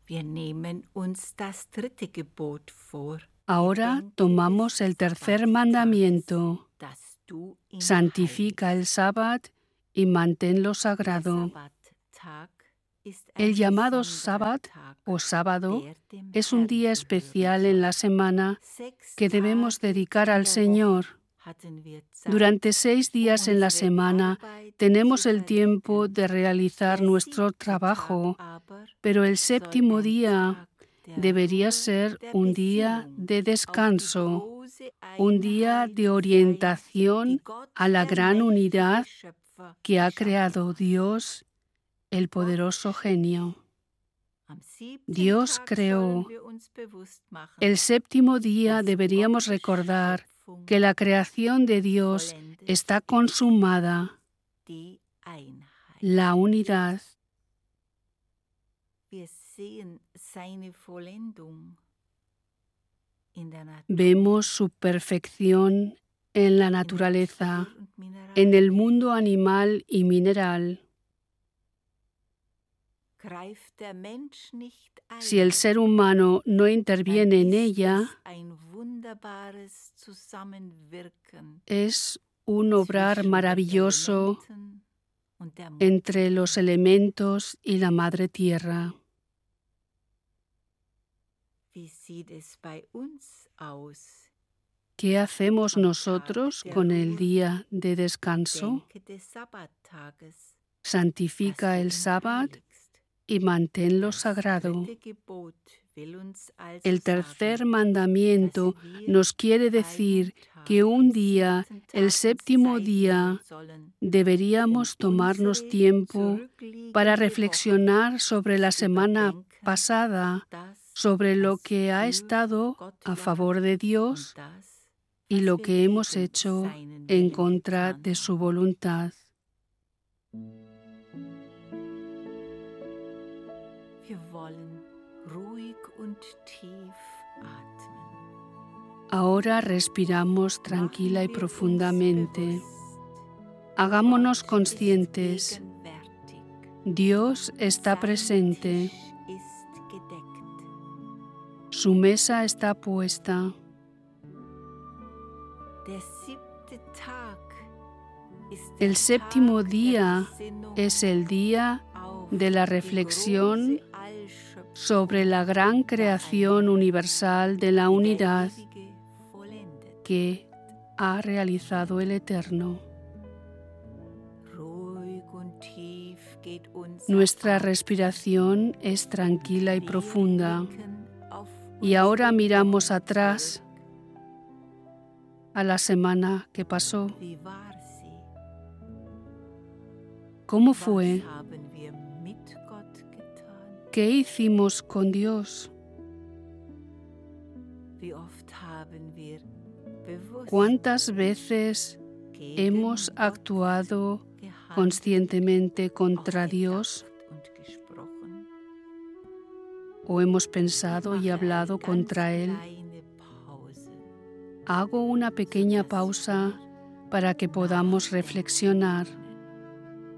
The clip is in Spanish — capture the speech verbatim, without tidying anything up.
Ahora tomamos el tercer mandamiento. Santifica el sábado y manténlo sagrado. El llamado sábado o sábado es un día especial en la semana que debemos dedicar al Señor. Durante seis días en la semana tenemos el tiempo de realizar nuestro trabajo, pero el séptimo día debería ser un día de descanso, un día de orientación a la gran unidad que ha creado Dios, el poderoso genio. Dios creó. El séptimo día deberíamos recordar que la creación de Dios está consumada, la unidad. Vemos su perfección en la naturaleza, en el mundo animal y mineral. Si el ser humano no interviene en ella, es un obrar maravilloso entre los elementos y la madre tierra. ¿Qué hacemos nosotros con el día de descanso? Santifica el sábado y manténlo sagrado. El tercer mandamiento nos quiere decir que un día, el séptimo día, deberíamos tomarnos tiempo para reflexionar sobre la semana pasada, sobre lo que ha estado a favor de Dios y lo que hemos hecho en contra de su voluntad. Ahora respiramos tranquila y profundamente. Hagámonos conscientes. Dios está presente. Su mesa está puesta. El séptimo día es el día de la reflexión sobre la gran creación universal de la unidad que ha realizado el Eterno. Nuestra respiración es tranquila y profunda. Y ahora miramos atrás a la semana que pasó. ¿Cómo fue? ¿Qué hicimos con Dios? ¿Cuántas veces hemos actuado conscientemente contra Dios? ¿O hemos pensado y hablado contra Él? Hago una pequeña pausa para que podamos reflexionar.